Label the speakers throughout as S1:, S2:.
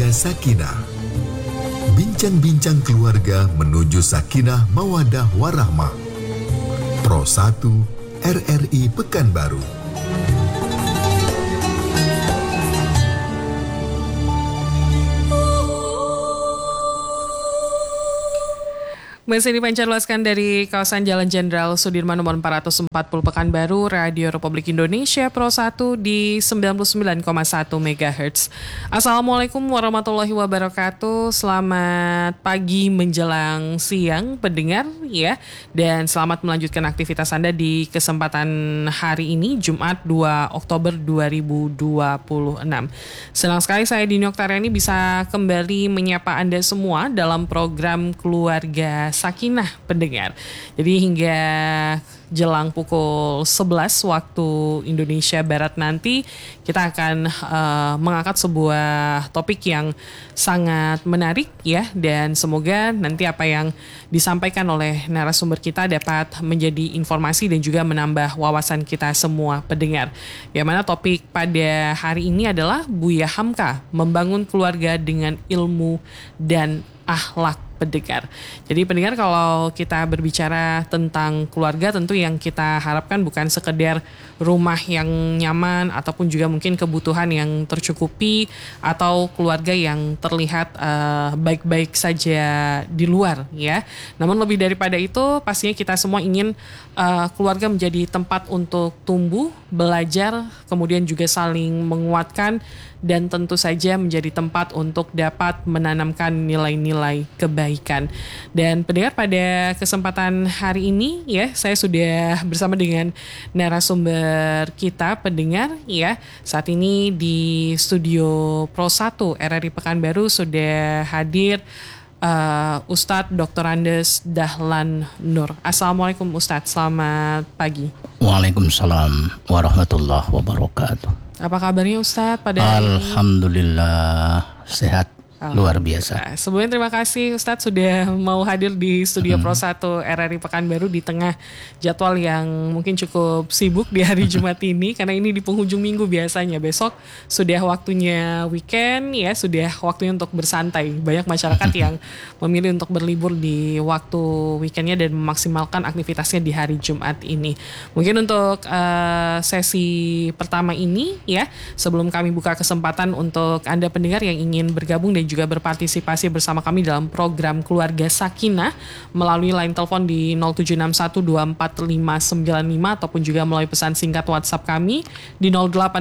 S1: Keluarga Sakinah. Bincang-bincang keluarga menuju Sakinah Mawaddah Warahmah. Pro 1 RRI Pekanbaru.
S2: Masih dipancarluaskan dari kawasan Jalan Jenderal Sudirman nomor 440 Pekanbaru, Radio Republik Indonesia Pro 1 di 99,1 MHz. Assalamualaikum warahmatullahi wabarakatuh. Selamat pagi menjelang siang pendengar ya. Dan selamat melanjutkan aktivitas Anda di kesempatan hari ini Jumat 2 Oktober 2026. Senang sekali saya Dini Oktariani bisa kembali menyapa Anda semua dalam program Keluarga Sakinah pendengar. Jadi hingga jelang pukul 11 waktu Indonesia Barat nanti kita akan mengangkat sebuah topik yang sangat menarik ya, dan semoga nanti apa yang disampaikan oleh narasumber kita dapat menjadi informasi dan juga menambah wawasan kita semua pendengar. Yang mana topik pada hari ini adalah Buya Hamka, membangun keluarga dengan ilmu dan akhlak pendengar. Jadi pendengar, kalau kita berbicara tentang keluarga, tentu yang kita harapkan bukan sekedar rumah yang nyaman ataupun juga mungkin kebutuhan yang tercukupi atau keluarga yang terlihat baik-baik saja di luar ya. Namun lebih daripada itu pastinya kita semua ingin keluarga menjadi tempat untuk tumbuh, belajar, kemudian juga saling menguatkan, dan tentu saja menjadi tempat untuk dapat menanamkan nilai-nilai kebaikan. Dan pendengar, pada kesempatan hari ini ya, saya sudah bersama dengan narasumber kita pendengar ya. Saat ini di studio Pro 1 RRI Pekanbaru sudah hadir Ustadz Dr. Andes Dahlan Nur. Assalamualaikum Ustadz, selamat pagi.
S3: Waalaikumsalam warahmatullahi wabarakatuh.
S2: Apa kabarnya Ustadz pada hari ini?
S3: Alhamdulillah sehat, luar biasa.
S2: Sebelumnya terima kasih Ustadz sudah mau hadir di studio Pro 1 RRI Pekanbaru di tengah jadwal yang mungkin cukup sibuk di hari Jumat ini, karena ini di penghujung minggu biasanya. Besok sudah waktunya weekend ya, sudah waktunya untuk bersantai. Banyak masyarakat yang memilih untuk berlibur di waktu weekendnya dan memaksimalkan aktivitasnya di hari Jumat ini. Mungkin untuk sesi pertama ini ya, sebelum kami buka kesempatan untuk Anda pendengar yang ingin bergabung dan juga berpartisipasi bersama kami dalam program Keluarga Sakinah melalui line telepon di 0761245595 ataupun juga melalui pesan singkat WhatsApp kami di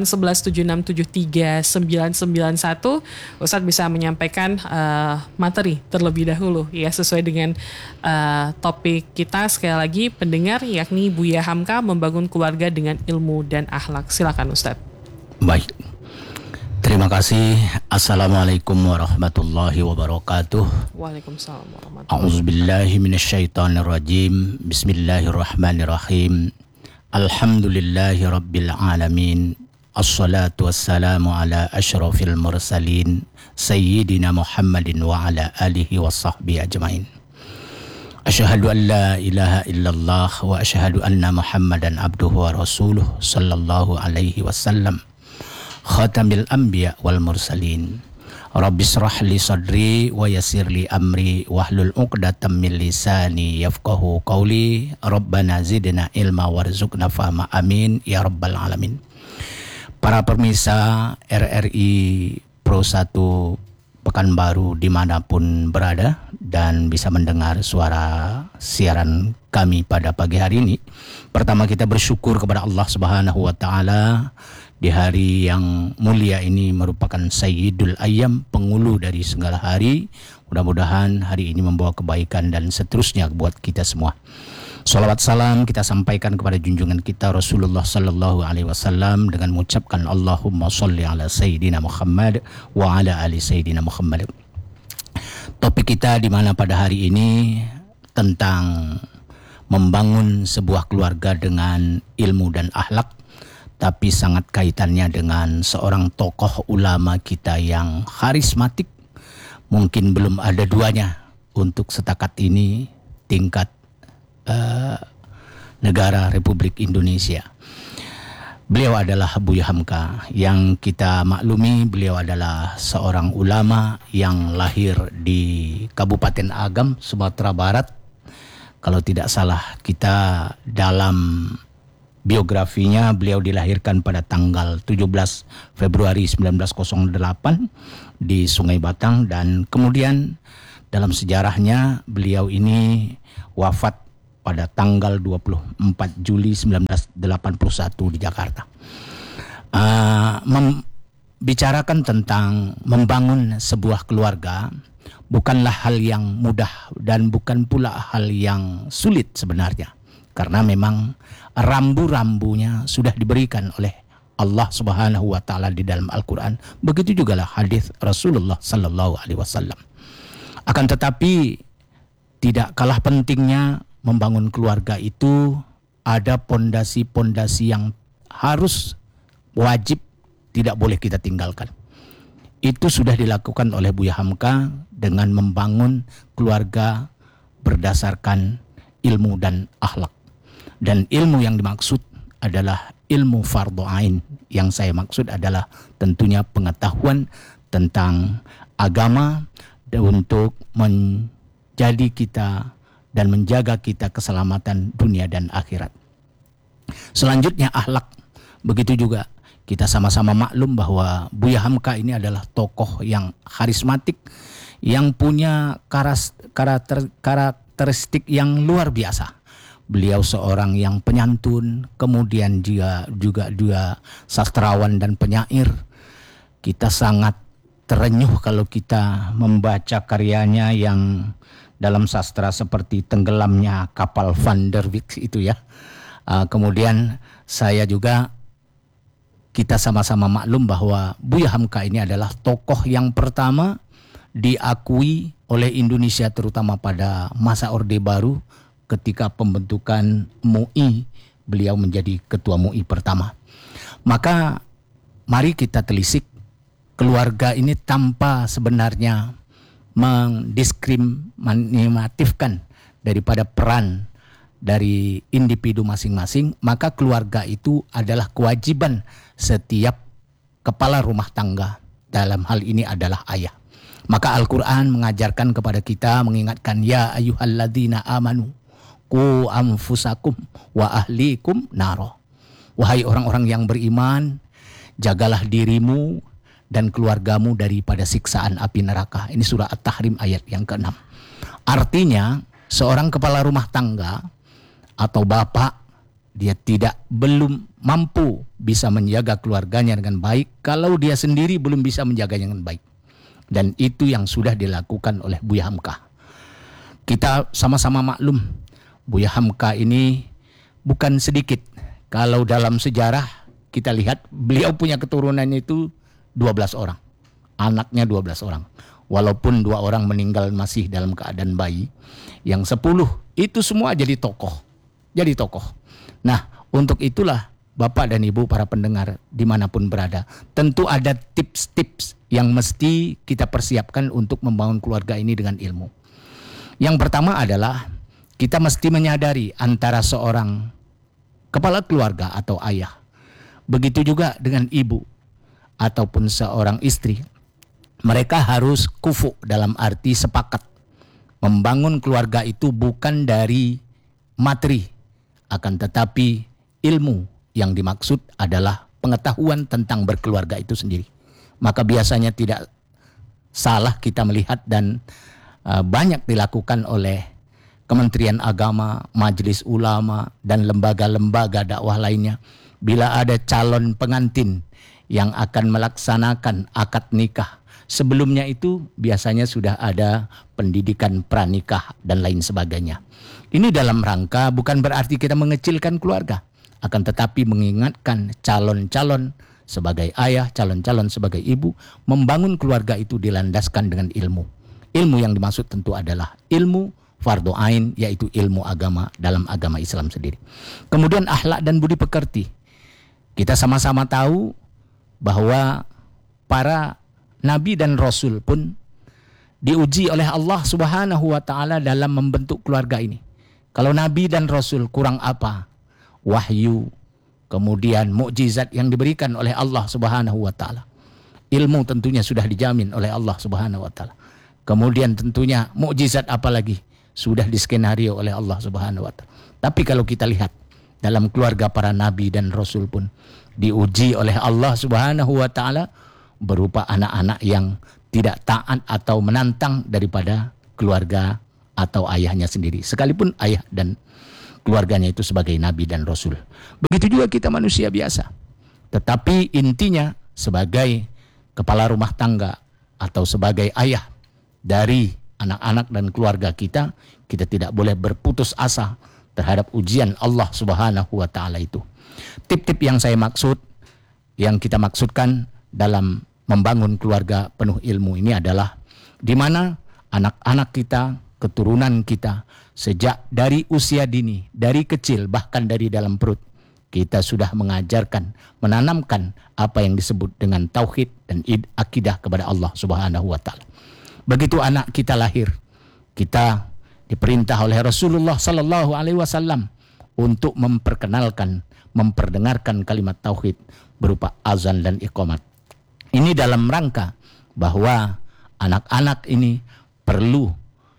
S2: 0811767391. Ustadz bisa menyampaikan materi terlebih dahulu ya, sesuai dengan topik kita sekali lagi pendengar, yakni Buya Hamka, membangun keluarga dengan ilmu dan akhlak. Silakan Ustadz.
S3: Baik. Terima kasih. Assalamualaikum warahmatullahi wabarakatuh.
S2: Waalaikumsalam warahmatullahi wabarakatuh.
S3: A'udzubillahi minasyaitonirrajim. Bismillahirrahmanirrahim. Alhamdulillahi rabbil alamin. Assalatu wassalamu ala asyrafil mursalin Sayyidina Muhammadin wa ala alihi wa sahbihi ajmain. Asyhadu an la ilaha illallah wa asyhadu anna Muhammadan abduhu wa rasuluh sallallahu alaihi wasallam. Khatamil anbiya wal mursalin. Rabbi shrah li sadri wa yassir li amri wahlul 'uqdatam min lisani yafqahu qawli. Rabbana zidna ilma warzuqna fahma, amin ya rabbal alamin. Para pemirsa RRI Pro 1 Pekanbaru dimanapun berada dan bisa mendengar suara siaran kami pada pagi hari ini, pertama kita bersyukur kepada Allah Subhanahu wa Ta'ala. Di hari yang mulia ini merupakan Sayyidul Ayyam, penghulu dari segala hari. Mudah-mudahan hari ini membawa kebaikan dan seterusnya buat kita semua. Salawat salam kita sampaikan kepada junjungan kita Rasulullah sallallahu alaihi wasallam dengan mengucapkan Allahumma sholli ala Sayyidina Muhammad wa ala ali Sayyidina Muhammad. Topik kita di mana pada hari ini tentang membangun sebuah keluarga dengan ilmu dan akhlak, tapi sangat kaitannya dengan seorang tokoh ulama kita yang karismatik. Mungkin belum ada duanya untuk setakat ini tingkat negara Republik Indonesia. Beliau adalah Buya Hamka. Yang kita maklumi, beliau adalah seorang ulama yang lahir di Kabupaten Agam, Sumatera Barat. Kalau tidak salah kita dalam biografinya, beliau dilahirkan pada tanggal 17 Februari 1908 di Sungai Batang, dan kemudian dalam sejarahnya beliau ini wafat pada tanggal 24 Juli 1981 di Jakarta. Membicarakan tentang membangun sebuah keluarga bukanlah hal yang mudah dan bukan pula hal yang sulit sebenarnya. Karena memang rambu-rambunya sudah diberikan oleh Allah Subhanahu wa taala di dalam Al-Qur'an. Begitu juga lah hadis Rasulullah sallallahu alaihi wasallam. Akan tetapi tidak kalah pentingnya membangun keluarga itu ada pondasi-pondasi yang harus wajib tidak boleh kita tinggalkan. Itu sudah dilakukan oleh Buya Hamka dengan membangun keluarga berdasarkan ilmu dan akhlak. Dan ilmu yang dimaksud adalah ilmu fardhu ain. Yang saya maksud adalah tentunya pengetahuan tentang agama untuk menjadi kita dan menjaga kita keselamatan dunia dan akhirat. Selanjutnya akhlak. Begitu juga kita sama-sama maklum bahwa Buya Hamka ini adalah tokoh yang karismatik, yang punya karakteristik yang luar biasa. Beliau seorang yang penyantun, kemudian dia juga sastrawan dan penyair. Kita sangat terenyuh kalau kita membaca karyanya yang dalam sastra seperti tenggelamnya kapal Van der Wijk itu ya. Kemudian kita sama-sama maklum bahwa Buya Hamka ini adalah tokoh yang pertama diakui oleh Indonesia terutama pada masa Orde Baru ketika pembentukan MUI, beliau menjadi ketua MUI pertama. Maka mari kita telisik keluarga ini tanpa sebenarnya mendiskriminatifkan daripada peran dari individu masing-masing, maka keluarga itu adalah kewajiban setiap kepala rumah tangga, dalam hal ini adalah ayah. Maka Al-Quran mengajarkan kepada kita, mengingatkan, ya ayyuhalladzina amanu qu anfusakum wa ahlikum naro. Wahai orang-orang yang beriman, jagalah dirimu dan keluargamu daripada siksaan api neraka. Ini surah At-Tahrim ayat yang ke-6. Artinya seorang kepala rumah tangga atau bapak, dia belum mampu bisa menjaga keluarganya dengan baik kalau dia sendiri belum bisa menjaganya dengan baik. Dan itu yang sudah dilakukan oleh Buya Hamka. Kita sama-sama maklum, Buya Hamka ini bukan sedikit. Kalau dalam sejarah kita lihat, beliau punya keturunan itu 12 orang, anaknya 12 orang. Walaupun 2 orang meninggal masih dalam keadaan bayi, yang 10 itu semua jadi tokoh. Nah, untuk itulah Bapak dan Ibu para pendengar dimanapun berada, tentu ada tips-tips yang mesti kita persiapkan untuk membangun keluarga ini dengan ilmu. Yang pertama adalah kita mesti menyadari antara seorang kepala keluarga atau ayah, begitu juga dengan ibu ataupun seorang istri, mereka harus kufu dalam arti sepakat. Membangun keluarga itu bukan dari materi, akan tetapi ilmu yang dimaksud adalah pengetahuan tentang berkeluarga itu sendiri. Maka biasanya tidak salah kita melihat dan banyak dilakukan oleh Kementerian Agama, Majelis Ulama, dan lembaga-lembaga dakwah lainnya. Bila ada calon pengantin yang akan melaksanakan akad nikah, sebelumnya itu biasanya sudah ada pendidikan pranikah dan lain sebagainya. Ini dalam rangka bukan berarti kita mengecilkan keluarga, akan tetapi mengingatkan calon-calon sebagai ayah, calon-calon sebagai ibu, membangun keluarga itu dilandaskan dengan ilmu. Ilmu yang dimaksud tentu adalah ilmu fardhu ain, yaitu ilmu agama dalam agama Islam sendiri. Kemudian akhlak dan budi pekerti. Kita sama-sama tahu bahwa para nabi dan rasul pun diuji oleh Allah Subhanahu wa taala dalam membentuk keluarga ini. Kalau nabi dan rasul kurang apa? Wahyu, kemudian mukjizat yang diberikan oleh Allah Subhanahu wa taala. Ilmu tentunya sudah dijamin oleh Allah Subhanahu wa taala. Kemudian tentunya mukjizat apalagi sudah diskenario oleh Allah Subhanahu wa taala. Tapi kalau kita lihat dalam keluarga para nabi dan rasul pun diuji oleh Allah Subhanahu wa taala berupa anak-anak yang tidak taat atau menantang daripada keluarga atau ayahnya sendiri, sekalipun ayah dan keluarganya itu sebagai nabi dan rasul. Begitu juga kita manusia biasa. Tetapi intinya sebagai kepala rumah tangga atau sebagai ayah dari anak-anak dan keluarga kita, kita tidak boleh berputus asa terhadap ujian Allah Subhanahu wa taala itu. Tip-tip yang saya maksud, yang kita maksudkan dalam membangun keluarga penuh ilmu ini adalah di mana anak-anak kita, keturunan kita sejak dari usia dini, dari kecil bahkan dari dalam perut, kita sudah mengajarkan, menanamkan apa yang disebut dengan tauhid dan akidah kepada Allah Subhanahu wa taala. Begitu anak kita lahir, kita diperintah oleh Rasulullah sallallahu alaihi wasallam untuk memperkenalkan, memperdengarkan kalimat tauhid berupa azan dan iqamat. Ini dalam rangka bahwa anak-anak ini perlu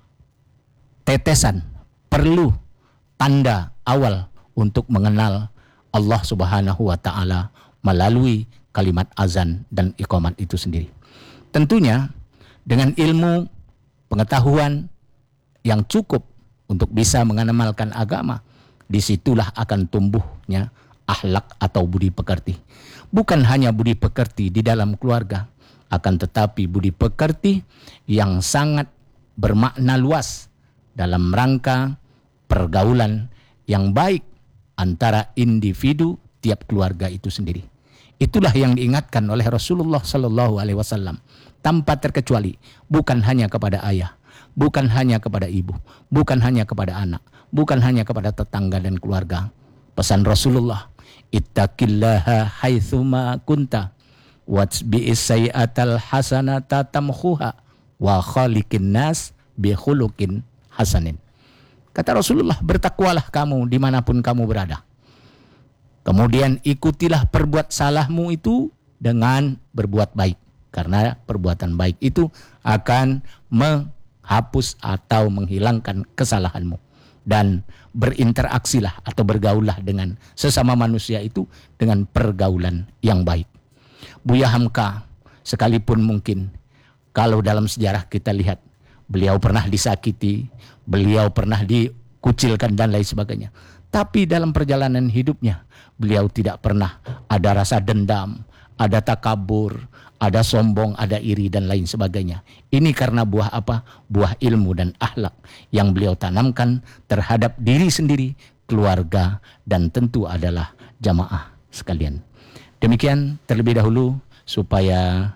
S3: tetesan, perlu tanda awal untuk mengenal Allah Subhanahu wa taala melalui kalimat azan dan iqamat itu sendiri. Tentunya dengan ilmu pengetahuan yang cukup untuk bisa mengamalkan agama, disitulah akan tumbuhnya akhlak atau budi pekerti. Bukan hanya budi pekerti di dalam keluarga, akan tetapi budi pekerti yang sangat bermakna luas dalam rangka pergaulan yang baik antara individu tiap keluarga itu sendiri. Itulah yang diingatkan oleh Rasulullah sallallahu alaihi wasallam tanpa terkecuali, bukan hanya kepada ayah, bukan hanya kepada ibu, bukan hanya kepada anak, bukan hanya kepada tetangga dan keluarga. Pesan Rasulullah, ittaqillaha haitsuma kunta watbi'is sayyi'atal hasanata tamhuha wa khaliqin nas bi khuluqin hasanin. Kata Rasulullah, bertakwalah kamu dimanapun kamu berada. Kemudian ikutilah perbuat salahmu itu dengan berbuat baik. Karena perbuatan baik itu akan menghapus atau menghilangkan kesalahanmu. Dan berinteraksilah atau bergaullah dengan sesama manusia itu dengan pergaulan yang baik. Buya Hamka, sekalipun mungkin kalau dalam sejarah kita lihat, beliau pernah disakiti, beliau pernah dikucilkan dan lain sebagainya. Tapi dalam perjalanan hidupnya, beliau tidak pernah ada rasa dendam, ada takabur, ada sombong, ada iri dan lain sebagainya. Ini karena buah apa? Buah ilmu dan akhlak yang beliau tanamkan terhadap diri sendiri, keluarga, dan tentu adalah jamaah sekalian. Demikian terlebih dahulu supaya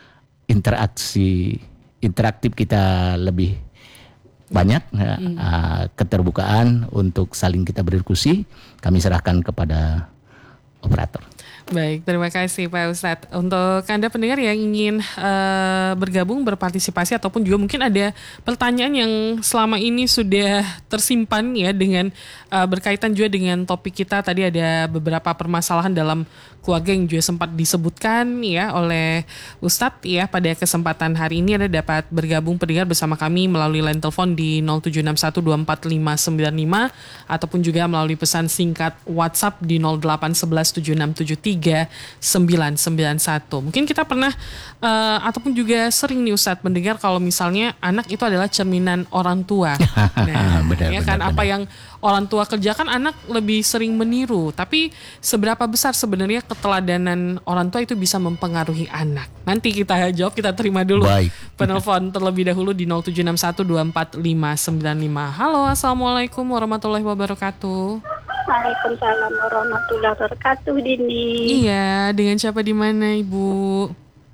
S3: interaktif kita lebih banyak, keterbukaan untuk saling kita berdiskusi, kami serahkan kepada operator.
S2: Baik, terima kasih Pak Ustadz. Untuk Anda pendengar yang ingin bergabung, berpartisipasi, ataupun juga mungkin ada pertanyaan yang selama ini sudah tersimpan ya dengan berkaitan juga dengan topik kita. Tadi ada beberapa permasalahan dalam keluarga yang juga sempat disebutkan ya oleh Ustadz ya. Pada kesempatan hari ini Anda dapat bergabung pendengar bersama kami melalui line telepon di 0761245595 ataupun juga melalui pesan singkat WhatsApp di 081176739991. Mungkin kita pernah ataupun juga sering nih Ustadz mendengar kalau misalnya anak itu adalah cerminan orang tua. Nah, benar. Apa yang orang tua kerjakan anak lebih sering meniru. Tapi seberapa besar sebenarnya keteladanan orang tua itu bisa mempengaruhi anak? Nanti kita jawab, kita terima dulu penelpon terlebih dahulu di 0761245595. Halo, assalamualaikum warahmatullahi wabarakatuh.
S4: Waalaikumsalam warahmatullahi wabarakatuh, Dini.
S2: Iya, dengan siapa di mana Ibu?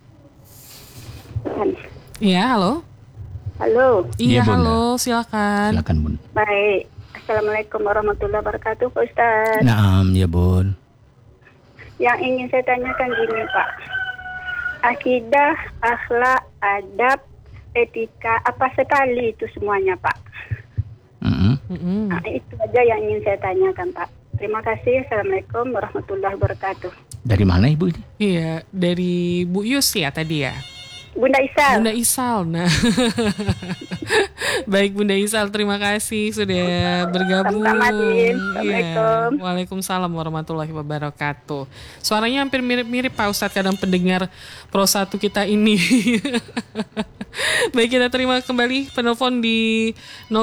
S2: Iya, halo.
S4: Halo.
S2: Iya, halo, silakan.
S3: Silakan, Bun.
S4: Baik. Assalamualaikum warahmatullahi wabarakatuh, Pak Ustaz.
S3: Naam, ya Bun.
S4: Yang ingin saya tanyakan gini, Pak. Akidah, akhlak, adab, etika, apa sekali itu semuanya, Pak? Nah, itu aja yang ingin saya tanyakan, Pak. Terima kasih. Assalamualaikum warahmatullahi wabarakatuh.
S3: Dari mana Ibu ini?
S2: Iya, dari Bu Yus ya tadi ya.
S4: Bunda Isal.
S2: Bunda Isal. Nah. Baik Bunda Isal, terima kasih sudah bergabung.
S4: Sama-sama, Din.
S2: Iya.
S4: Assalamualaikum.
S2: Waalaikumsalam warahmatullahi wabarakatuh. Suaranya hampir mirip-mirip Pak Ustadz kadang pendengar Pro 1 kita ini. Baik, kita terima kembali penelpon di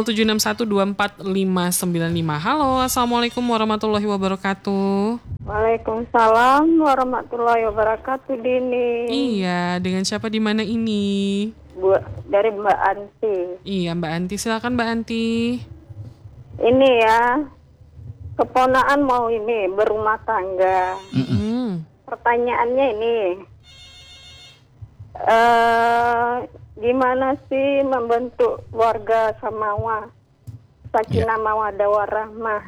S2: 0761245595. Halo, Assalamualaikum warahmatullahi wabarakatuh.
S4: Waalaikumsalam warahmatullahi wabarakatuh, Dini.
S2: Iya, dengan siapa di mana ini?
S4: Bu, dari Mbak Anti.
S2: Iya, Mbak Anti, silakan Mbak Anti.
S4: Ini ya, keponaan mau ini berumah tangga. Pertanyaannya ini, gimana sih membentuk keluarga samawa, sakinah mawaddah warahmah,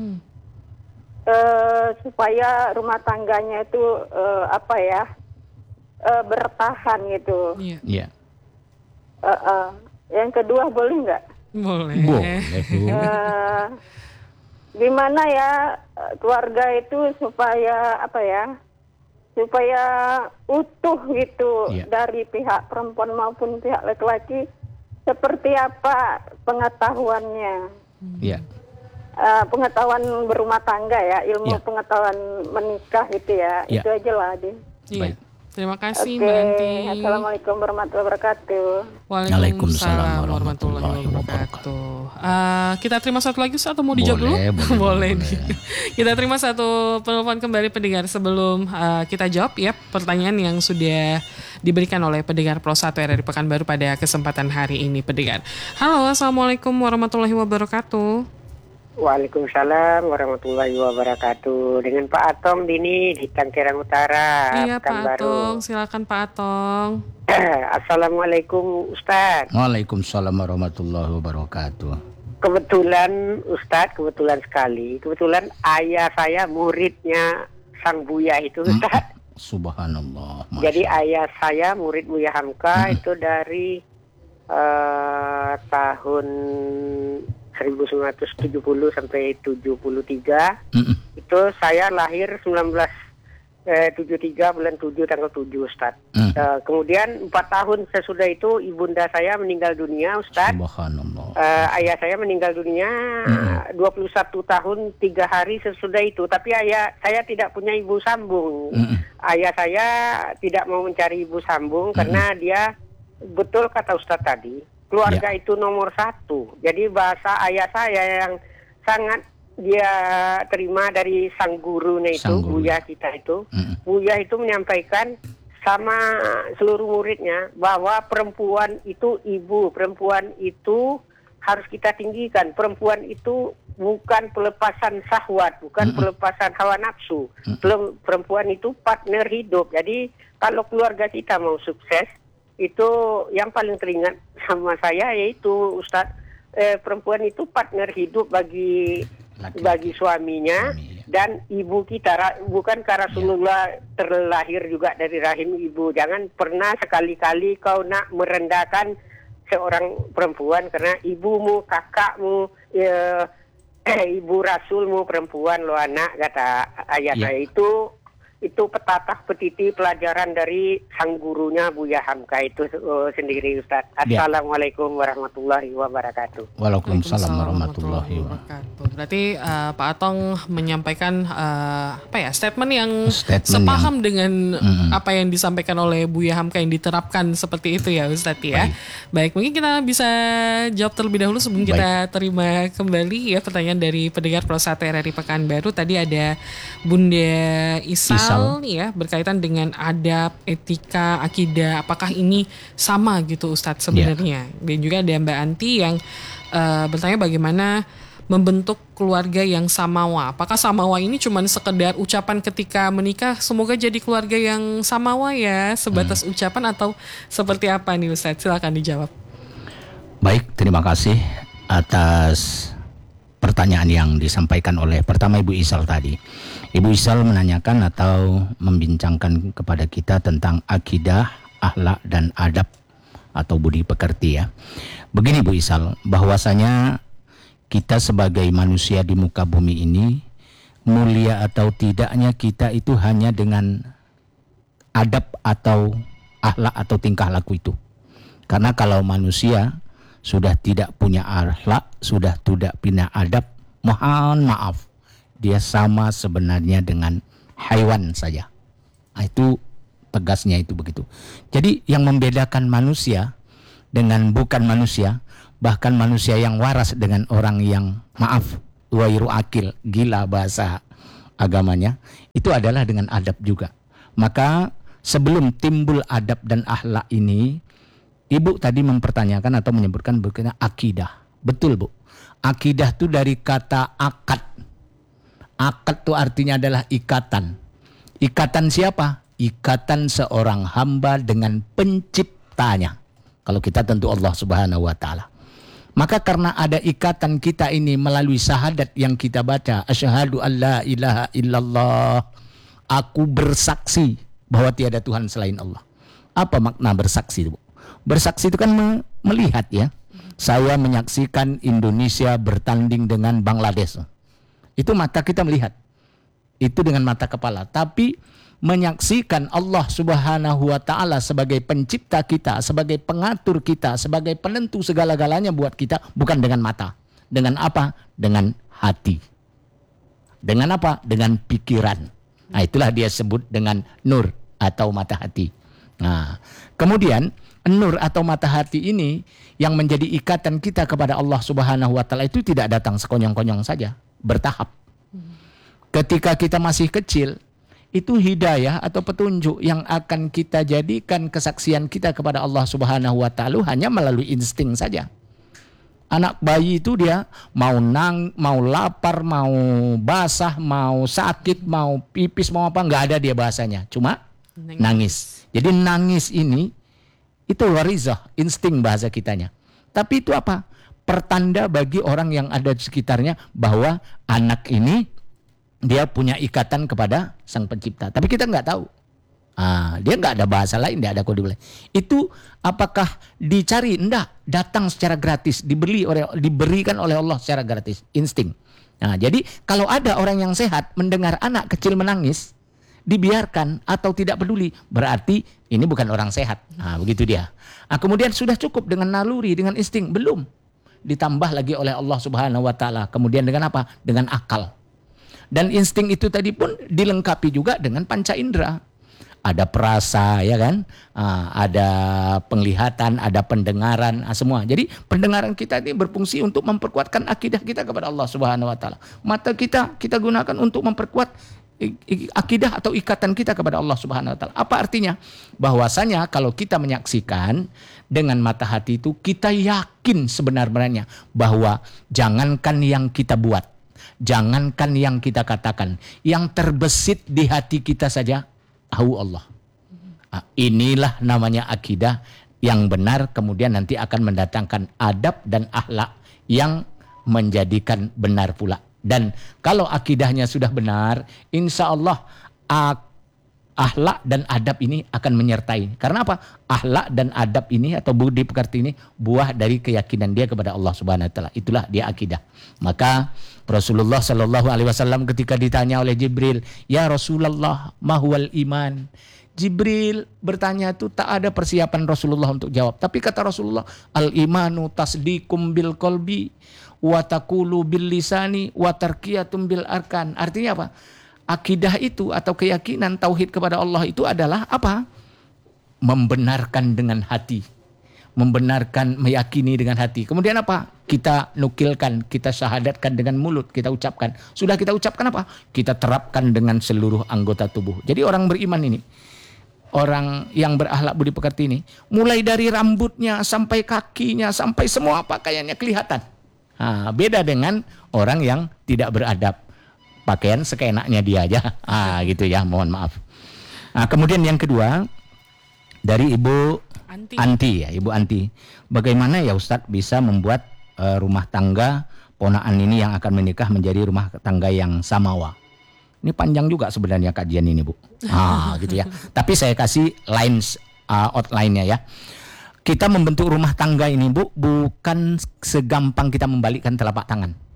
S4: supaya rumah tangganya itu bertahan gitu.
S2: Iya.
S4: Yang kedua boleh nggak?
S2: Boleh.
S3: Boleh Bu.
S4: Gimana ya keluarga itu supaya supaya utuh gitu dari pihak perempuan maupun pihak laki-laki, seperti apa pengetahuannya?
S3: Iya.
S4: Pengetahuan berumah tangga ya, ilmu
S3: Ya.
S4: pengetahuan menikah gitu ya.
S3: Ya.
S4: Itu aja lah, Din.
S2: Iya.
S3: Baik.
S2: Terima kasih
S4: Oke,
S2: Mbak Anti.
S4: Assalamualaikum warahmatullahi wabarakatuh.
S2: Waalaikumsalam warahmatullahi wabarakatuh. Kita terima satu lagi Ustaz, atau mau dijawab dulu?
S3: Boleh.
S2: Kita terima satu penelpon kembali pendengar sebelum kita jawab ya pertanyaan yang sudah diberikan oleh pendengar Pro 1 RRI Pekanbaru pada kesempatan hari ini pendengar. Halo, Assalamualaikum warahmatullahi wabarakatuh.
S5: Waalaikumsalam warahmatullahi wabarakatuh. Dengan Pak Atong Dini di Tanggerang Utara.
S2: Iya Pak Atong, silakan Pak Atong.
S5: Assalamualaikum Ustaz.
S3: Waalaikumsalam warahmatullahi wabarakatuh.
S5: Kebetulan Ustaz, kebetulan sekali. Kebetulan ayah saya muridnya Sang Buya itu Ustaz.
S3: Subhanallah.
S5: Jadi ayah saya murid Buya Hamka itu dari tahun 1970 sampai 73. Itu saya lahir 1973 bulan 7 tanggal 7 Ustaz. Kemudian 4 tahun sesudah itu ibunda saya meninggal dunia Ustaz.
S3: Subhanallah.
S5: Ayah saya meninggal dunia 21 tahun 3 hari sesudah itu. Tapi ayah saya tidak punya ibu sambung. Ayah saya tidak mau mencari ibu sambung karena dia, betul kata Ustaz tadi, keluarga itu nomor 1. Jadi bahasa ayah saya yang sangat dia terima dari sang gurunya itu, Buya kita itu. Buya itu menyampaikan sama seluruh muridnya bahwa perempuan itu ibu, perempuan itu harus kita tinggikan. Perempuan itu bukan pelepasan syahwat, bukan pelepasan hawa nafsu. Perempuan itu partner hidup. Jadi kalau keluarga kita mau sukses, itu yang paling teringat sama saya yaitu Ustadz, perempuan itu partner hidup bagi suaminya dan ibu kita. Bukan karena Rasulullah terlahir juga dari rahim ibu. Jangan pernah sekali-kali kau nak merendahkan seorang perempuan karena ibumu, kakakmu, ibu Rasulmu perempuan lo anak, kata ayah saya. Itu petatah petiti pelajaran dari sang gurunya Buya Hamka itu sendiri Ustaz. Assalamualaikum warahmatullahi wabarakatuh.
S3: Waalaikumsalam warahmatullahi wabarakatuh.
S2: Berarti Pak Atong menyampaikan statement yang sepaham dengan apa yang disampaikan oleh Buya Hamka yang diterapkan seperti itu ya Ustaz ya. Baik, mungkin kita bisa jawab terlebih dahulu sebelum kita terima kembali ya pertanyaan dari pendengar Pro 1 RRI Pekanbaru. Tadi ada Bunda Isal ya berkaitan dengan adab, etika, akidah. Apakah ini sama gitu Ustadz sebenarnya? Dan juga ada Mbak Anti yang bertanya bagaimana membentuk keluarga yang samawa. Apakah samawa ini cuma sekedar ucapan ketika menikah, semoga jadi keluarga yang samawa ya, sebatas ucapan, atau seperti apa nih Ustadz? Silakan dijawab.
S3: Baik, terima kasih atas pertanyaan yang disampaikan oleh pertama Ibu Isal tadi. Ibu Isal menanyakan atau membincangkan kepada kita tentang akidah, akhlak dan adab atau budi pekerti ya. Begini Bu Isal, bahwasanya kita sebagai manusia di muka bumi ini mulia atau tidaknya kita itu hanya dengan adab atau akhlak atau tingkah laku itu. Karena kalau manusia sudah tidak punya akhlak, sudah tidak punya adab, mohon maaf, dia sama sebenarnya dengan haiwan saja. Nah, itu tegasnya itu begitu. Jadi yang membedakan manusia dengan bukan manusia, bahkan manusia yang waras dengan orang yang maaf, wairu akil, gila bahasa agamanya, itu adalah dengan adab juga. Maka sebelum timbul adab dan akhlak ini, Ibu tadi mempertanyakan atau menyebutkan berkenaan akidah. Betul, Bu. Akidah itu dari kata akad. Akad itu artinya adalah ikatan. Ikatan siapa? Ikatan seorang hamba dengan penciptanya. Kalau kita tentu Allah Subhanahu wa taala. Maka karena ada ikatan kita ini melalui syahadat yang kita baca, asyhadu alla ilaha illallah, aku bersaksi bahwa tiada Tuhan selain Allah. Apa makna bersaksi itu? Bersaksi itu kan melihat ya. Saya menyaksikan Indonesia bertanding dengan Bangladesh. Itu mata kita melihat. Itu dengan mata kepala. Tapi menyaksikan Allah Subhanahu wa taala sebagai pencipta kita, sebagai pengatur kita, sebagai penentu segala-galanya buat kita, bukan dengan mata. Dengan apa? Dengan hati. Dengan apa? Dengan pikiran. Nah, itulah dia sebut dengan nur atau mata hati. Nah, kemudian nur atau mata hati ini yang menjadi ikatan kita kepada Allah Subhanahu wa taala itu tidak datang sekonyong-konyong saja, bertahap. Ketika kita masih kecil, itu hidayah atau petunjuk yang akan kita jadikan kesaksian kita kepada Allah Subhanahu wa taala hanya melalui insting saja. Anak bayi itu dia mau lapar, mau basah, mau sakit, mau pipis, mau apa, enggak ada dia bahasanya, cuma nangis. Jadi nangis ini itu warizah, insting bahasa kitanya. Tapi itu apa? Pertanda bagi orang yang ada di sekitarnya bahwa anak ini dia punya ikatan kepada Sang Pencipta. Tapi kita nggak tahu. Dia nggak ada bahasa lain, nggak ada kode lain. Itu apakah dicari? Enggak, datang secara gratis, diberikan oleh Allah secara gratis, insting. Nah, jadi kalau ada orang yang sehat mendengar anak kecil menangis, dibiarkan atau tidak peduli, berarti ini bukan orang sehat. Begitu dia. Kemudian sudah cukup dengan naluri, dengan insting? Belum. Ditambah lagi oleh Allah Subhanahu wa taala. Kemudian dengan apa? Dengan akal. Dan insting itu tadi pun dilengkapi juga dengan panca indera. Ada perasa, ya kan? Ada penglihatan, ada pendengaran, semua. Jadi pendengaran kita ini berfungsi untuk memperkuatkan akidah kita kepada Allah Subhanahu wa taala. Mata kita gunakan untuk memperkuat akidah atau ikatan kita kepada Allah Subhanahu wa taala. Apa artinya? Bahwasanya kalau kita menyaksikan dengan mata hati itu, kita yakin sebenarnya bahwa jangankan yang kita buat, jangankan yang kita katakan, yang terbesit di hati kita saja tahu Allah. Inilah namanya akidah yang benar, kemudian nanti akan mendatangkan adab dan akhlak yang menjadikan benar pula. Dan kalau akidahnya sudah benar, insya Allah akhlak dan adab ini akan menyertai. Karena apa? Akhlak dan adab ini atau budi pekerti ini buah dari keyakinan dia kepada Allah Subhanahu wa taala. Itulah dia akidah. Maka Rasulullah Shallallahu alaihi wasallam ketika ditanya oleh Jibril, "Ya Rasulullah, ma huwal iman?" Jibril bertanya itu tak ada persiapan Rasulullah untuk jawab. Tapi kata Rasulullah, "Al-imanu tasdiqum bil qalbi wa taqulu bil lisani wa tarkiyatum bil arkan." Artinya apa? Akidah itu atau keyakinan tauhid kepada Allah itu adalah apa? Membenarkan dengan hati. Membenarkan, meyakini dengan hati. Kemudian apa? Kita nukilkan, kita syahadatkan dengan mulut, kita ucapkan. Sudah kita ucapkan apa? Kita terapkan dengan seluruh anggota tubuh. Jadi orang beriman ini, orang yang berakhlak budi pekerti ini, mulai dari rambutnya sampai kakinya sampai semua pakaiannya kelihatan. Beda dengan orang yang tidak beradab, pakaian sekeenaknya dia aja, gitu ya, mohon maaf. Kemudian yang kedua dari Ibu Anti ya, Ibu Anti, bagaimana ya Ustadz bisa membuat rumah tangga ponakan ini yang akan menikah menjadi rumah tangga yang samawa? Ini panjang juga sebenarnya kajian ini, Bu. Gitu ya. Tapi saya kasih outline-nya ya. Kita membentuk rumah tangga ini, Bu, bukan segampang kita membalikkan telapak tangan.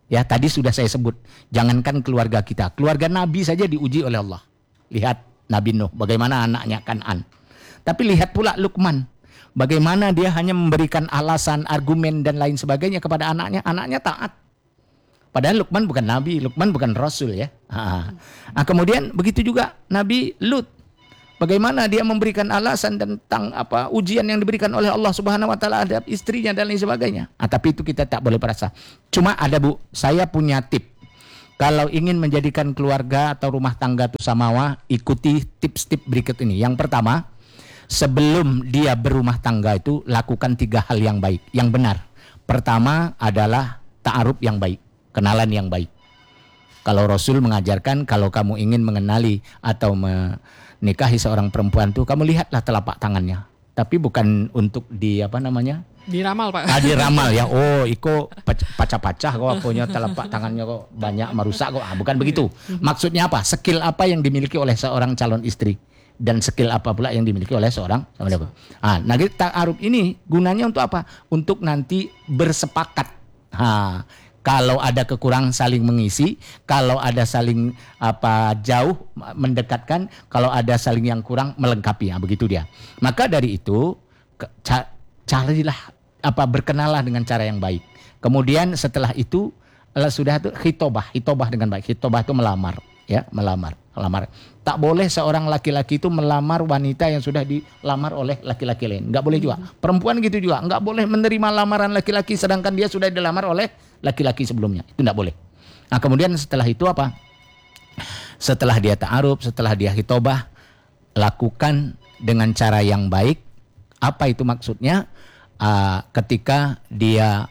S3: Ya, tadi sudah saya sebut, jangankan keluarga kita, keluarga Nabi saja diuji oleh Allah. Lihat Nabi Nuh, bagaimana anaknya Kan'an. Tapi lihat pula Luqman, bagaimana dia hanya memberikan alasan, argumen dan lain sebagainya kepada anaknya taat. Padahal Luqman bukan Nabi, Luqman bukan Rasul ya. Kemudian begitu juga Nabi Lut. Bagaimana dia memberikan alasan tentang ujian yang diberikan oleh Allah Subhanahu wa taala terhadap istrinya dan lain sebagainya. Tapi itu kita tak boleh perasa. Cuma ada Bu, saya punya tip. Kalau ingin menjadikan keluarga atau rumah tangga itu samawa, ikuti tips-tips berikut ini. Yang pertama, sebelum dia berumah tangga itu lakukan 3 hal yang baik, yang benar. Pertama adalah ta'aruf yang baik, kenalan yang baik. Kalau Rasul mengajarkan kalau kamu ingin mengenali atau nikahi seorang perempuan tuh kamu lihatlah telapak tangannya, tapi bukan untuk
S2: diramal Pak.
S3: Diramal ya. Oh, iko pacah-pacah kok punya telapak tangannya kok banyak merusak kok. Bukan begitu. Maksudnya apa? Skill apa yang dimiliki oleh seorang calon istri dan skill apa pula yang dimiliki oleh seorang ta'aruf ini gunanya untuk apa? Untuk nanti bersepakat. Kalau ada kekurangan saling mengisi, kalau ada saling jauh mendekatkan, kalau ada saling yang kurang melengkapi, begitu dia. Maka dari itu carilah berkenalah dengan cara yang baik. Kemudian setelah itu sudah itu hitobah dengan baik. Hitobah itu melamar, ya, melamar. Tak boleh seorang laki-laki itu melamar wanita yang sudah dilamar oleh laki-laki lain. Enggak boleh juga. Perempuan gitu juga, enggak boleh menerima lamaran laki-laki sedangkan dia sudah dilamar oleh laki-laki sebelumnya. Itu enggak boleh. Kemudian setelah itu setelah dia ta'aruf, setelah dia hitobah, lakukan dengan cara yang baik. Apa itu maksudnya? Ketika dia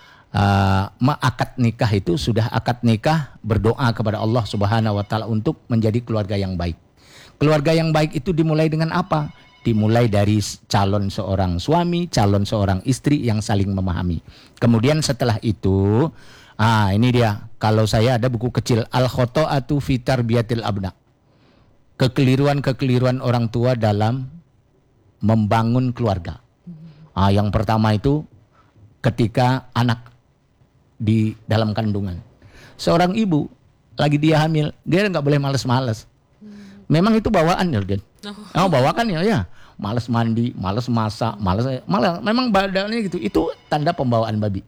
S3: akad nikah itu sudah akad nikah, berdoa kepada Allah Subhanahu wa taala untuk menjadi keluarga yang baik. Keluarga yang baik itu dimulai dengan apa? Dimulai dari calon seorang suami, calon seorang istri yang saling memahami. Kemudian setelah itu, ini dia. Kalau saya ada buku kecil Al-Khoto'atu fi Tarbiyatil Abna. Kekeliruan-kekeliruan orang tua dalam membangun keluarga. Yang pertama itu ketika anak di dalam kandungan. Seorang ibu lagi dia hamil, dia nggak boleh malas-malas. Memang itu bawaan ya, Den. Bawaan ya. Malas mandi, malas masak, malas memang badannya gitu. Itu tanda pembawaan bayi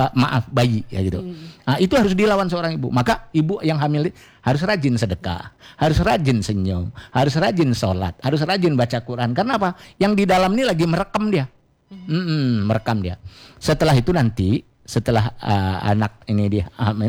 S3: ya gitu. Itu harus dilawan seorang ibu. Maka ibu yang hamil harus rajin sedekah, harus rajin senyum, harus rajin sholat, harus rajin baca Quran. Karena apa? Yang di dalam ini lagi merekam dia. Merekam dia. Setelah itu nanti, setelah anak ini dia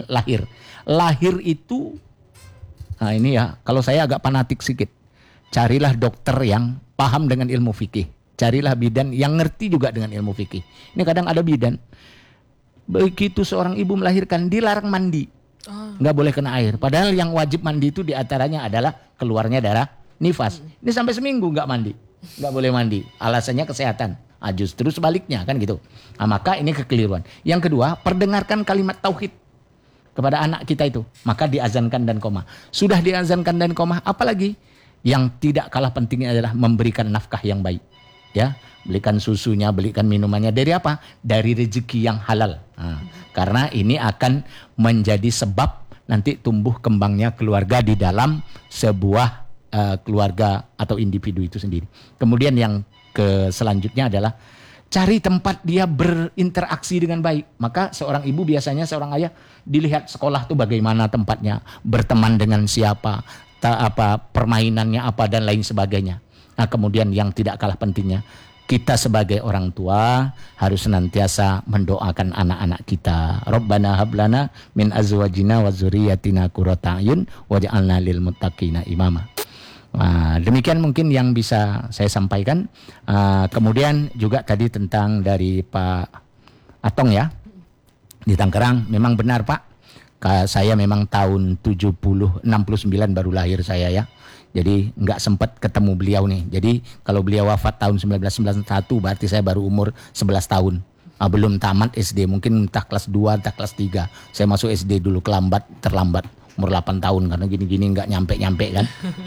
S3: lahir itu, ini ya, kalau saya agak fanatik sedikit, carilah dokter yang paham dengan ilmu fikih, carilah bidan yang ngerti juga dengan ilmu fikih. Ini kadang ada bidan, begitu seorang ibu melahirkan dilarang mandi, nggak boleh kena air. Padahal yang wajib mandi itu diantaranya adalah keluarnya darah nifas. Ini sampai seminggu nggak mandi, nggak boleh mandi. Alasannya kesehatan. Justru sebaliknya kan gitu. Maka ini kekeliruan. Yang kedua, perdengarkan kalimat tauhid kepada anak kita itu. Maka diazankan dan qomah. Sudah diazankan dan qomah, apalagi yang tidak kalah pentingnya adalah memberikan nafkah yang baik. Ya, belikan susunya, belikan minumannya. Dari apa? Dari rezeki yang halal. Karena ini akan menjadi sebab nanti tumbuh kembangnya keluarga di dalam sebuah keluarga atau individu itu sendiri. Kemudian yang selanjutnya adalah cari tempat dia berinteraksi dengan baik. Maka seorang ibu biasanya, seorang ayah dilihat sekolah tuh bagaimana tempatnya, berteman dengan siapa, permainannya apa dan lain sebagainya. Kemudian yang tidak kalah pentingnya, kita sebagai orang tua harus senantiasa mendoakan anak-anak kita. Rabbana hablana min azwajina wa dzurriyyatina qurrata a'yun waj'alna lil muttaqina imama. Demikian mungkin yang bisa saya sampaikan. Kemudian juga tadi tentang dari Pak Atong ya, di Tangerang. Memang benar Pak, saya memang tahun 69 baru lahir saya ya. Jadi nggak sempat ketemu beliau nih. Jadi kalau beliau wafat tahun 1991 berarti saya baru umur 11 tahun. Belum tamat SD, mungkin entah kelas 2, entah kelas 3. Saya masuk SD dulu terlambat. Umur 8 tahun karena gini-gini nggak nyampe kan.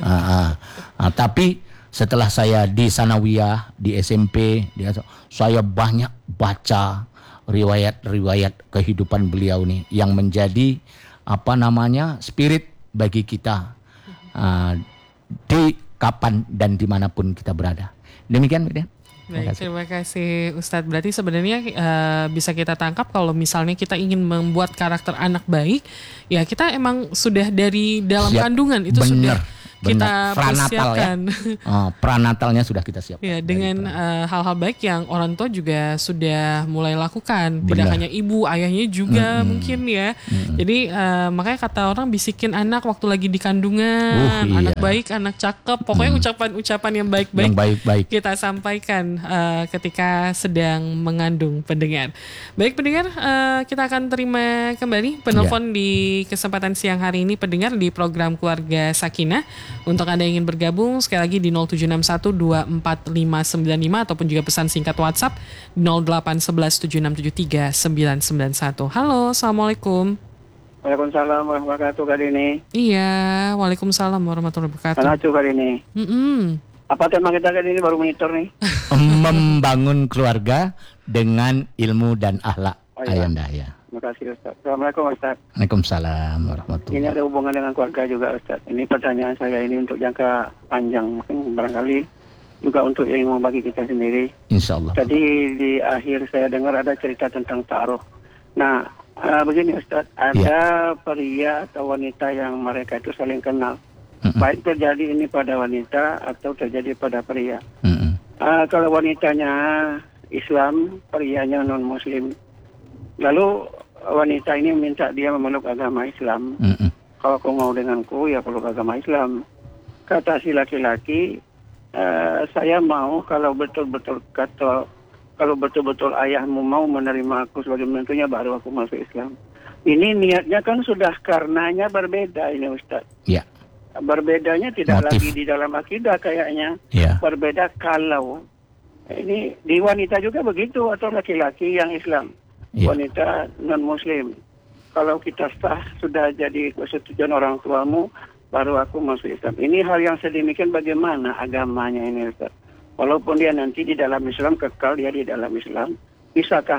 S3: Tapi setelah saya di sanawiyah, di SMP, saya banyak baca riwayat kehidupan beliau nih yang menjadi spirit bagi kita di kapan dan dimanapun kita berada. Demikian, Biden.
S2: Baik, terima kasih Ustadz. Berarti sebenarnya bisa kita tangkap kalau misalnya kita ingin membuat karakter anak baik, ya kita emang sudah dari dalam kandungan itu sudah kita persiapkan.
S3: Pranatalnya sudah kita siapkan.
S2: Ya, dengan hal-hal baik yang orang tua juga sudah mulai lakukan. Tidak hanya ibu, ayahnya juga mungkin ya. Jadi makanya kata orang bisikin anak waktu lagi di kandungan, anak baik, anak cakep. Pokoknya ucapan-ucapan yang baik-baik kita sampaikan ketika sedang mengandung pendengar. Baik pendengar, kita akan terima kembali penelpon di kesempatan siang hari ini pendengar di program Keluarga Sakinah. Untuk Anda yang ingin bergabung sekali lagi di 0761245595 ataupun juga pesan singkat WhatsApp 081176739991. Halo, Assalamualaikum.
S6: Waalaikumsalam warahmatullahi wabarakatuh kali ini.
S2: Iya, Waalaikumsalam warahmatullahi wabarakatuh.
S6: Anak kali ini. Apa tema kita kali ini baru monitor nih?
S3: Membangun keluarga dengan ilmu dan akhlak. Ayanda ya.
S6: Terima kasih Ustaz. Assalamualaikum Ustaz.
S3: Waalaikumsalam warahmatullahi.
S6: Ini ada hubungan dengan keluarga juga Ustaz. Ini pertanyaan saya ini untuk jangka panjang, mungkin barangkali juga untuk ilmu bagi kita sendiri.
S3: Insyaallah.
S6: Tadi di akhir saya dengar ada cerita tentang ta'aruf. Nah, begini Ustaz, ada pria atau wanita yang mereka itu saling kenal. Baik terjadi ini pada wanita atau terjadi pada pria. Kalau wanitanya Islam, prianya non-Muslim. Lalu wanita ini minta dia memeluk agama Islam. Kalau kau mau denganku, ya peluk agama Islam. Kata si laki-laki, saya mau kalau betul-betul ayahmu mau menerima aku sebagai menantunya, baru aku masuk Islam. Ini niatnya kan sudah karenanya berbeda ini Ustaz.
S3: Ya.
S6: Berbedanya tidak
S3: Motif.
S6: lagi di dalam akidah kayaknya.
S3: Ya.
S6: Berbeda kalau ini di wanita juga begitu atau laki-laki yang Islam.
S3: Ya.
S6: Wanita non-Muslim. Kalau kita sah sudah jadi persetujuan orang tuamu, baru aku masuk Islam. Ini hal yang sedemikian bagaimana agamanya ini Ustaz? Walaupun dia nanti di dalam Islam, kekal dia di dalam Islam, bisakah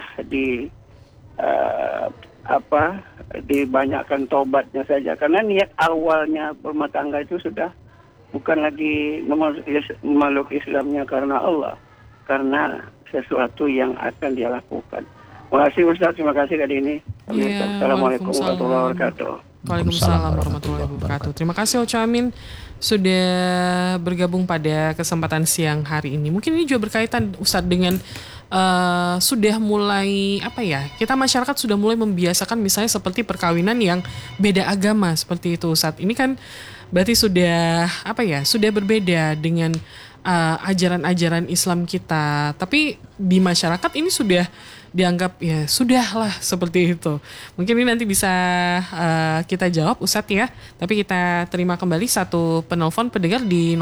S6: dibanyakkan tobatnya saja? Karena niat awalnya berumah tangga itu sudah bukan lagi memeluk Islamnya karena Allah, karena sesuatu yang akan dia lakukan. Terima kasih Ustaz, terima kasih kali ini. Assalamualaikum warahmatullahi wabarakatuh.
S2: Waalaikumsalam warahmatullahi wabarakatuh. Terima kasih Ocha Amin sudah bergabung pada kesempatan siang hari ini. Mungkin ini juga berkaitan Ustadz dengan sudah mulai kita masyarakat sudah mulai membiasakan misalnya seperti perkawinan yang beda agama seperti itu Ustadz. Ini kan berarti sudah sudah berbeda dengan ajaran-ajaran Islam kita. Tapi di masyarakat ini sudah dianggap ya sudahlah seperti itu. Mungkin ini nanti bisa kita jawab Ustadz ya. Tapi kita terima kembali satu penelpon pendengar di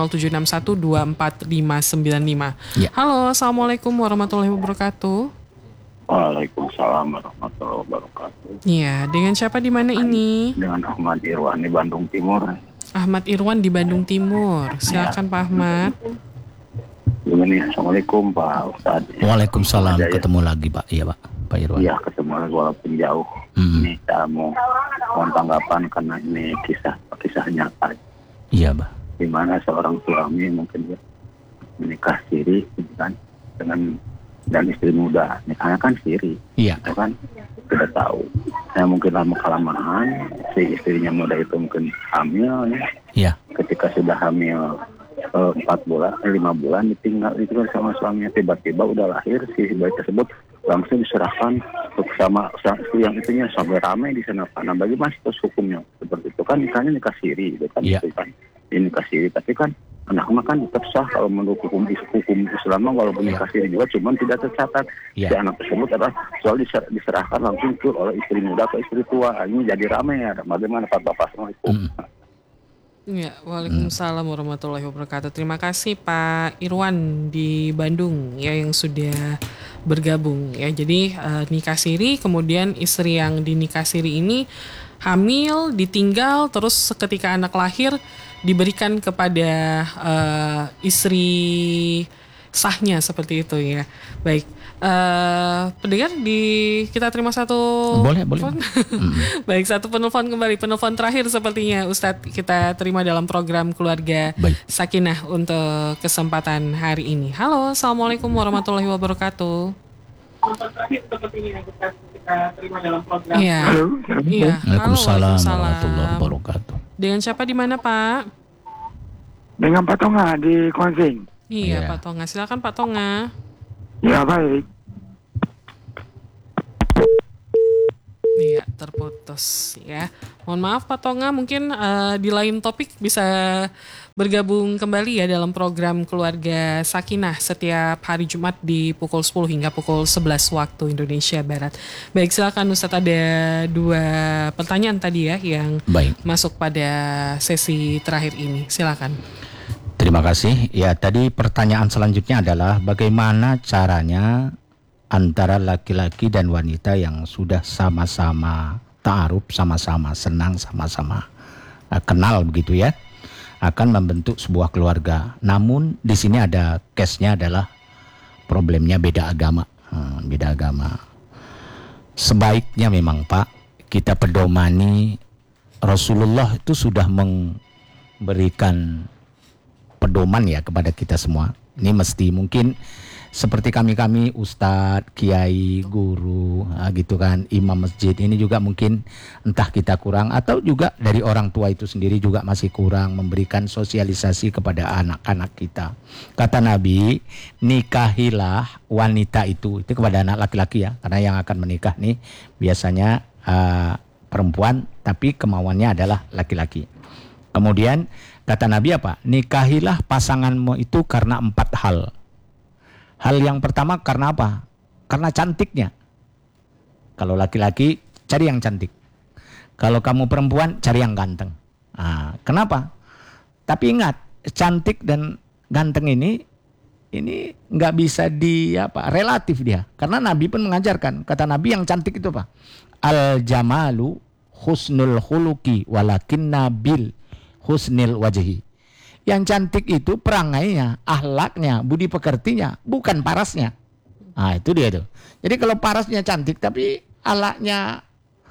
S2: 0761245595.
S3: Ya.
S2: Halo, Assalamualaikum warahmatullahi wabarakatuh.
S7: Waalaikumsalam warahmatullahi wabarakatuh.
S2: Iya, dengan siapa di mana ini?
S7: Dengan Ahmad Irwan di Bandung Timur.
S2: Ahmad Irwan di Bandung Timur. Silakan Pak Ahmad.
S7: Begini, Assalamualaikum Pak Ustadz.
S3: Waalaikumsalam. Ketemu lagi Pak. Iya Pak. Pak Irwan.
S7: Iya, ketemu lagi walaupun jauh. Ini saya mau tanggapan karena ini kisah nyata.
S3: Iya Pak.
S7: Di mana seorang suami mungkin dia menikah siri kan dengan dan istri muda. Nikahnya kan siri.
S3: Iya.
S7: Itu kan kita tahu. Saya mungkin lama-kelamaan si istrinya muda itu mungkin hamil ya.
S3: Iya.
S7: Ketika sudah hamil 5 bulan ditinggal itu kan sama suaminya, tiba-tiba udah lahir si bayi tersebut langsung diserahkan sama yang itunya sampai ramai di sana. Nah bagaimana terus hukumnya seperti itu kan nikahnya nikah siri itu kan, itu kan ini nikah siri tapi kan anaknya kan tetap sah kalau menurut hukum Islam walaupun nikah siri juga cuman tidak tercatat si anak tersebut adalah soal diserahkan langsung oleh istri muda atau istri tua. Ini jadi ramai ya. Bagaimana Pak Bapak? Assalamualaikum.
S2: Ya, waalaikumsalam warahmatullahi wabarakatuh. Terima kasih Pak Irwan di Bandung ya yang sudah bergabung ya. Jadi nikah siri, kemudian istri yang dinikah siri ini hamil, ditinggal, terus ketika anak lahir diberikan kepada istri sahnya seperti itu ya. Baik, pendengar kita terima satu
S3: Boleh.
S2: Baik, satu penelpon kembali, penelpon terakhir sepertinya Ustadz kita terima dalam program Keluarga Sakinah untuk kesempatan hari ini. Halo, assalamualaikum warahmatullahi wabarakatuh. Iya.
S3: Waalaikumsalam warahmatullahi wabarakatuh.
S2: Dengan siapa di mana, Pak?
S8: Dengan Pak Tonga di Konsing.
S2: Iya, Pak Tonga. Silakan Pak Tonga.
S8: Ya, baik.
S2: Iya, terputus ya. Mohon maaf Pak Tonga, mungkin di lain topik bisa bergabung kembali ya dalam program Keluarga Sakinah setiap hari Jumat di pukul 10 hingga pukul 11 waktu Indonesia Barat. Baik, silakan Ustadz, ada 2 pertanyaan tadi ya yang masuk pada sesi terakhir ini. Silakan.
S3: Terima kasih. Ya, tadi pertanyaan selanjutnya adalah bagaimana caranya antara laki-laki dan wanita yang sudah sama-sama ta'aruf, sama-sama senang, sama-sama kenal begitu ya, akan membentuk sebuah keluarga. Namun di sini ada case-nya adalah problemnya beda agama. Beda agama. Sebaiknya memang Pak, kita pedomani, Rasulullah itu sudah memberikan pedoman ya kepada kita semua. Ini mesti mungkin seperti kami ustadz, kiai, guru, gitu kan, imam masjid, ini juga mungkin entah kita kurang atau juga dari orang tua itu sendiri juga masih kurang memberikan sosialisasi kepada anak-anak kita. Kata Nabi, nikahilah wanita itu kepada anak laki-laki ya, karena yang akan menikah nih biasanya perempuan tapi kemauannya adalah laki-laki. Kemudian kata Nabi apa? Nikahilah pasanganmu itu karena 4 hal. Hal yang pertama karena apa? Karena cantiknya. Kalau laki-laki cari yang cantik. Kalau kamu perempuan cari yang ganteng. Kenapa? Tapi ingat, cantik dan ganteng ini nggak bisa relatif dia. Karena Nabi pun mengajarkan. Kata Nabi yang cantik itu apa? Al jamalu husnul khuluqi walakin nabil husnil wajhi. Yang cantik itu perangainya, akhlaknya, budi pekertinya, bukan parasnya. Itu dia tuh. Jadi kalau parasnya cantik tapi akhlaknya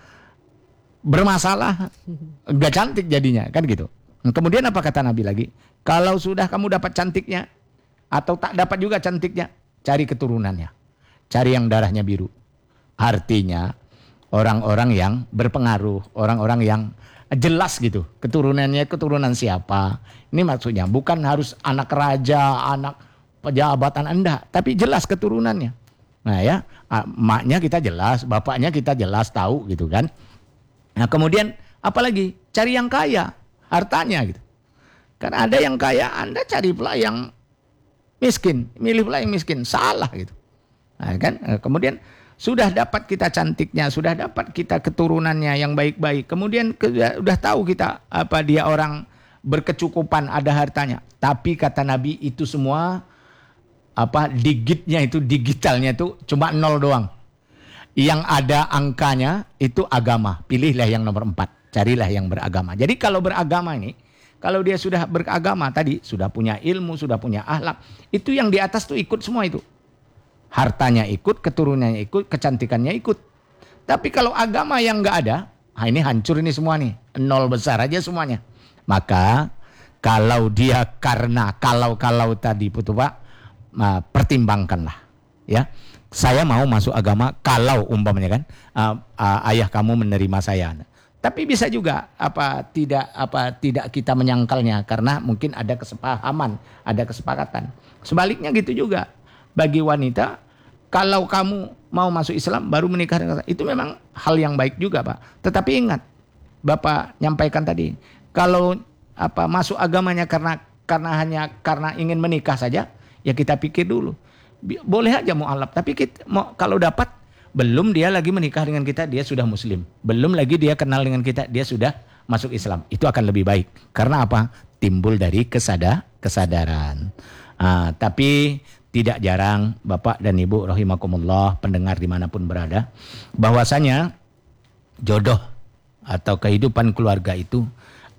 S3: bermasalah, enggak cantik jadinya, kan gitu. Kemudian apa kata Nabi lagi? Kalau sudah kamu dapat cantiknya atau tak dapat juga cantiknya, cari keturunannya. Cari yang darahnya biru. Artinya orang-orang yang berpengaruh, orang-orang yang jelas gitu, keturunannya keturunan siapa. Ini maksudnya bukan harus anak raja, anak pejabatan, enggak, tapi jelas keturunannya. Nah ya, maknya kita jelas, bapaknya kita jelas tahu gitu kan. Nah kemudian apalagi cari yang kaya, hartanya gitu. Karena ada yang kaya, Anda cari pula yang miskin, milih pula yang miskin, salah gitu. Nah kan, kemudian sudah dapat kita cantiknya, sudah dapat kita keturunannya yang baik-baik. Kemudian sudah tahu kita dia orang berkecukupan, ada hartanya. Tapi kata Nabi itu semua digitnya itu, digitalnya itu cuma 0 doang. Yang ada angkanya itu agama. Pilihlah yang nomor 4. Carilah yang beragama. Jadi kalau beragama ini, kalau dia sudah beragama tadi, sudah punya ilmu, sudah punya akhlak, itu yang di atas tuh ikut semua itu. Hartanya ikut, keturunannya ikut, kecantikannya ikut. Tapi kalau agama yang nggak ada, ini hancur ini semua nih. 0 besar aja semuanya. Maka kalau dia karena kalau tadi betul Pak, pertimbangkanlah. Ya, saya mau masuk agama kalau umpamanya kan ayah kamu menerima saya. Tapi bisa juga tidak kita menyangkalnya karena mungkin ada kesepahaman, ada kesepakatan. Sebaliknya gitu juga. Bagi wanita, kalau kamu mau masuk Islam baru menikah dengan saya, itu memang hal yang baik juga Pak. Tetapi ingat, Bapak nyampaikan tadi, kalau masuk agamanya karena ingin menikah saja, ya kita pikir dulu. Boleh aja mu'alaf, tapi kalau dapat, belum dia lagi menikah dengan kita, dia sudah muslim. Belum lagi dia kenal dengan kita, dia sudah masuk Islam. Itu akan lebih baik. Karena apa? Timbul dari kesadaran. Tapi tidak jarang Bapak dan Ibu rahimakumullah, pendengar dimanapun berada, bahwasanya jodoh atau kehidupan keluarga itu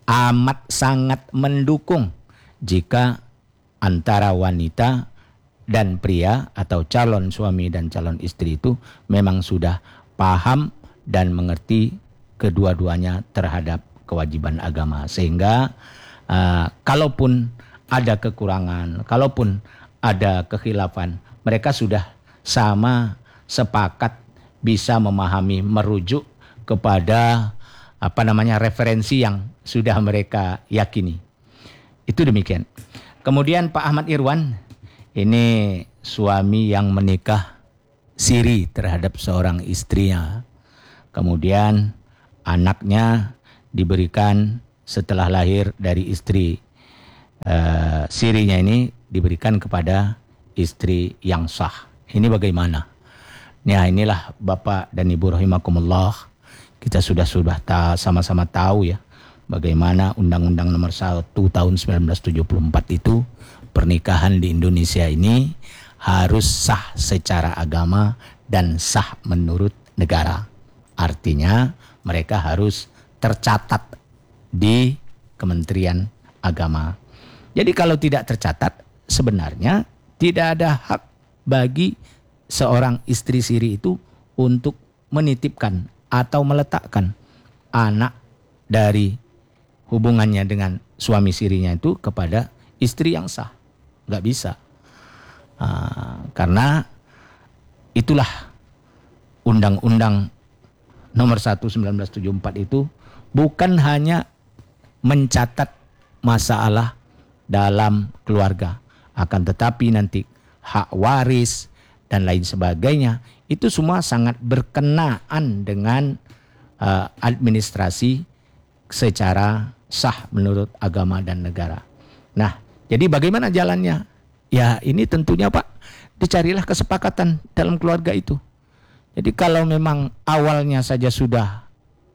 S3: amat sangat mendukung jika antara wanita dan pria atau calon suami dan calon istri itu memang sudah paham dan mengerti kedua-duanya terhadap kewajiban agama. Sehingga kalaupun ada kekurangan, kalaupun ada kekhilafan, mereka sudah sama sepakat bisa memahami, merujuk kepada referensi yang sudah mereka yakini. Itu demikian. Kemudian Pak Ahmad Irwan, ini suami yang menikah siri terhadap seorang istrinya. Kemudian anaknya diberikan setelah lahir dari istri sirinya ini diberikan kepada istri yang sah. Ini bagaimana? Nah, inilah Bapak dan Ibu rahimakumullah, kita sudah sama-sama tahu ya bagaimana Undang-Undang Nomor 1 Tahun 1974 itu pernikahan di Indonesia ini harus sah secara agama dan sah menurut negara. Artinya mereka harus tercatat di Kementerian Agama. Jadi kalau tidak tercatat, sebenarnya tidak ada hak bagi seorang istri siri itu untuk menitipkan atau meletakkan anak dari hubungannya dengan suami sirinya itu kepada istri yang sah. Nggak bisa. Karena itulah Undang-Undang Nomor 1 1974 itu bukan hanya mencatat masalah dalam keluarga, akan tetapi nanti hak waris dan lain sebagainya itu semua sangat berkenaan dengan administrasi secara sah menurut agama dan negara. Nah, jadi bagaimana jalannya? Ya ini tentunya Pak, dicarilah kesepakatan dalam keluarga itu. Jadi kalau memang awalnya saja sudah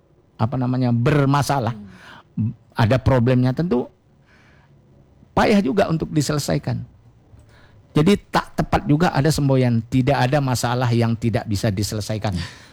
S3: bermasalah, ada problemnya, tentu payah juga untuk diselesaikan. Jadi tak tepat juga ada semboyan, tidak ada masalah yang tidak bisa diselesaikan.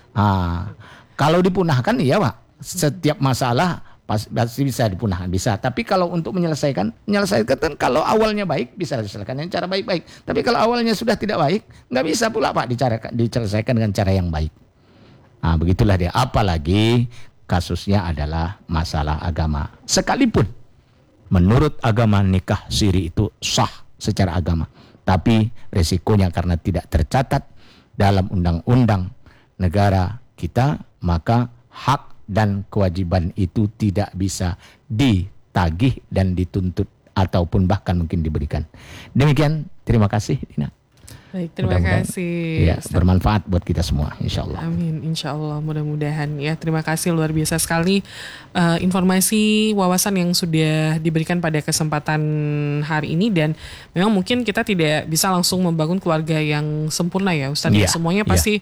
S3: Kalau dipunahkan iya Pak, setiap masalah pasti bisa dipunahkan, bisa. Tapi kalau untuk menyelesaikan kan kalau awalnya baik bisa diselesaikan dengan cara baik-baik. Tapi kalau awalnya sudah tidak baik, nggak bisa pula Pak diselesaikan dengan cara yang baik. Begitulah dia. Apalagi kasusnya adalah masalah agama. Sekalipun menurut agama nikah siri itu sah secara agama, tapi resikonya karena tidak tercatat dalam undang-undang negara kita, maka hak dan kewajiban itu tidak bisa ditagih dan dituntut ataupun bahkan mungkin diberikan. Demikian, terima kasih Dina.
S2: Baik, terima kasih.
S3: Ya, bermanfaat buat kita semua, insya Allah.
S2: Amin, insya Allah, mudah-mudahan ya. Terima kasih, luar biasa sekali informasi, wawasan yang sudah diberikan pada kesempatan hari ini. Dan memang mungkin kita tidak bisa langsung membangun keluarga yang sempurna ya Ustaz.
S3: Ya,
S2: semuanya pasti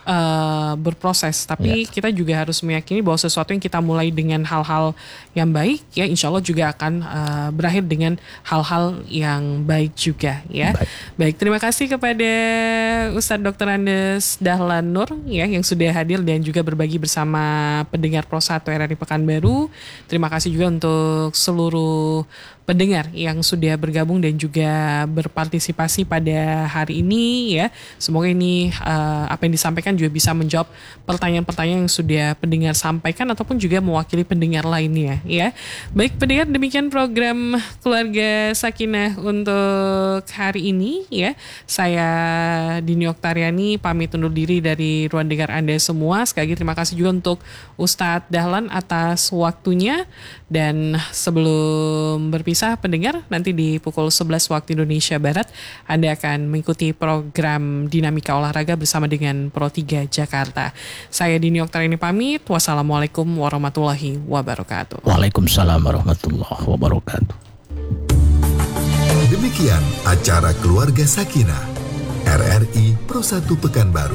S2: berproses. Tapi kita juga harus meyakini bahwa sesuatu yang kita mulai dengan hal-hal yang baik, ya insya Allah juga akan berakhir dengan hal-hal yang baik juga ya. Baik, terima kasih kepada Ustadz Dr. Andes Dahlan Nur ya yang sudah hadir dan juga berbagi bersama pendengar Pro 1 RRI Pekanbaru. Terima kasih juga untuk seluruh pendengar yang sudah bergabung dan juga berpartisipasi pada hari ini ya. Semoga ini apa yang disampaikan juga bisa menjawab pertanyaan-pertanyaan yang sudah pendengar sampaikan ataupun juga mewakili pendengar lainnya ya. Baik pendengar, demikian program Keluarga Sakinah untuk hari ini ya. Saya Dini Oktariani pamit undur diri dari ruang dengar Anda semua. Sekali lagi terima kasih juga untuk Ustadz Dahlan atas waktunya. Dan sebelum berpisah pendengar, nanti di pukul 11 waktu Indonesia Barat Anda akan mengikuti program Dinamika Olahraga bersama dengan Pro 3 Jakarta. Saya Dini Oktariani pamit. Wassalamualaikum warahmatullahi wabarakatuh.
S3: Waalaikumsalam warahmatullahi wabarakatuh.
S1: Demikian acara Keluarga Sakinah RRI Pro 1 Pekanbaru.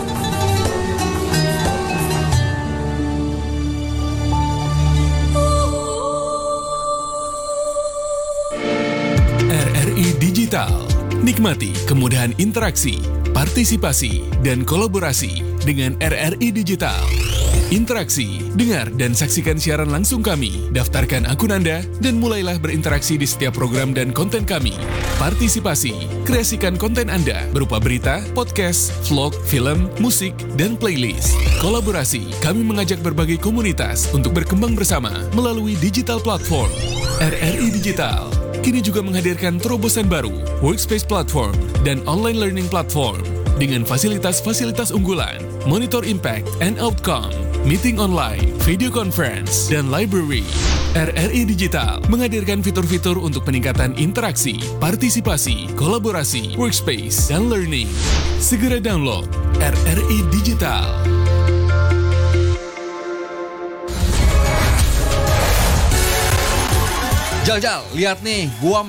S9: RRI Digital. Nikmati kemudahan interaksi, partisipasi, dan kolaborasi dengan RRI Digital. Interaksi, dengar dan saksikan siaran langsung kami. Daftarkan akun Anda dan mulailah berinteraksi di setiap program dan konten kami. Partisipasi, kreasikan konten Anda berupa berita, podcast, vlog, film, musik, dan playlist. Kolaborasi, kami mengajak berbagai komunitas untuk berkembang bersama melalui digital platform. RRI Digital kini juga menghadirkan terobosan baru, workspace platform, dan online learning platform dengan fasilitas-fasilitas unggulan, monitor impact and outcome, meeting online, video conference, dan library. RRI Digital menghadirkan fitur-fitur untuk peningkatan interaksi, partisipasi, kolaborasi, workspace, dan learning. Segera download RRI Digital.
S10: Jal, lihat nih, gua